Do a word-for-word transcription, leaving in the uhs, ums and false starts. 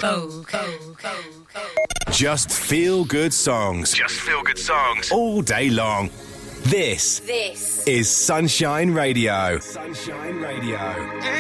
Just feel good songs. Just feel good songs. All day long. This, this is Sunshine Radio. Sunshine Radio.